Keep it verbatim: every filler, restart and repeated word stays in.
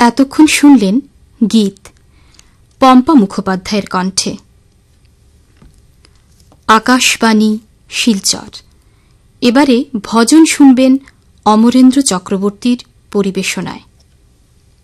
এতক্ষণ শুনলেন গীত পম্পা মুখোপাধ্যায়ের কণ্ঠে। আকাশবাণী শিলচর। এবারে ভজন শুনবেন অমরেন্দ্র চক্রবর্তীর পরিবেশনায়।